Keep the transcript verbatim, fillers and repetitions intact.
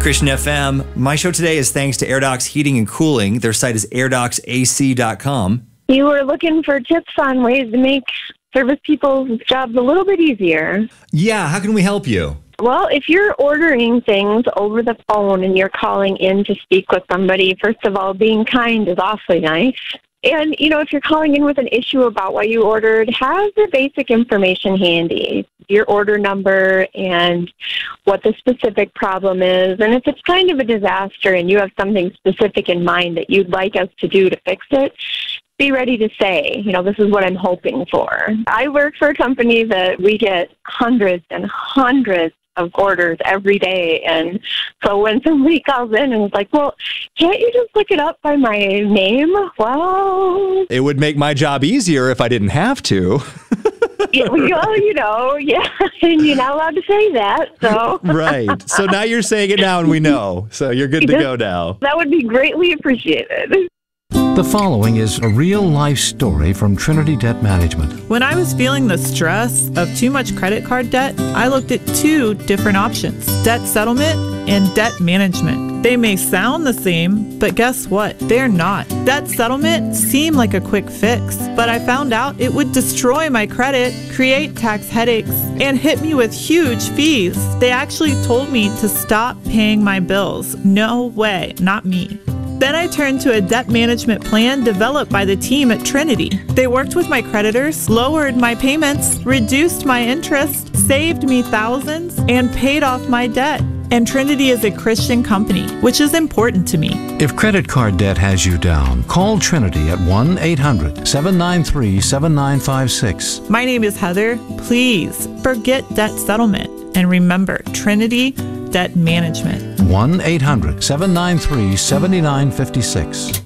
Christian F M. My show today is thanks to AirDocs Heating and Cooling. Their site is air docs a c dot com. You were looking for tips on ways to make service people's jobs a little bit easier. Yeah, how can we help you? Well, if you're ordering things over the phone and you're calling in to speak with somebody, first of all, being kind is awfully nice. And, you know, if you're calling in with an issue about what you ordered, have the basic information handy, your order number and what the specific problem is. And if it's kind of a disaster and you have something specific in mind that you'd like us to do to fix it, be ready to say, you know, this is what I'm hoping for. I work for a company that we get hundreds and hundreds of orders every day. And so when somebody calls in and is like, well, can't you just look it up by my name? Well, it would make my job easier if I didn't have to. Yeah, well, you know, yeah, and you're not allowed to say that, so. Right. So now you're saying it now and we know. So you're good to go now. That would be greatly appreciated. The following is a real-life story from Trinity Debt Management. When I was feeling the stress of too much credit card debt, I looked at two different options, debt settlement and debt management. They may sound the same, but guess what? They're not. Debt settlement seemed like a quick fix, but I found out it would destroy my credit, create tax headaches, and hit me with huge fees. They actually told me to stop paying my bills. No way, not me. Then I turned to a debt management plan developed by the team at Trinity. They worked with my creditors, lowered my payments, reduced my interest, saved me thousands, and paid off my debt. And Trinity is a Christian company, which is important to me. If credit card debt has you down, call Trinity at one eight hundred seven nine three seven nine five six. My name is Heather. Please forget debt settlement and remember Trinity Debt Management. one eight hundred seven nine three seven nine five six.